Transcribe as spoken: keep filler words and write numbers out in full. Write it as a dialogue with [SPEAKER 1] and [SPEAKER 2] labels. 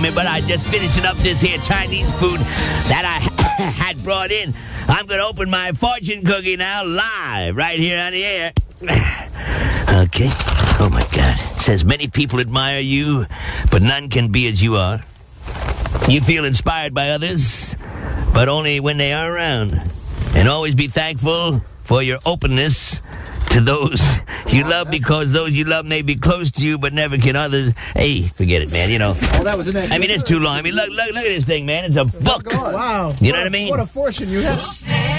[SPEAKER 1] me, but I just finishing up this here Chinese food that I had brought in. I'm going to open my fortune cookie now live right here on the air. Okay. Oh, my God. It says many people admire you, but none can be as you are. You feel inspired by others, but only when they are around. And always be thankful for your openness to those you love, because those you love may be close to you, but never can others. Hey, forget it, man. You know.
[SPEAKER 2] Oh, that was an
[SPEAKER 1] I mean, it's too long. I mean, look, look, look at this thing, man. It's a book.
[SPEAKER 2] Wow.
[SPEAKER 1] You know what I mean?
[SPEAKER 2] What a fortune you have.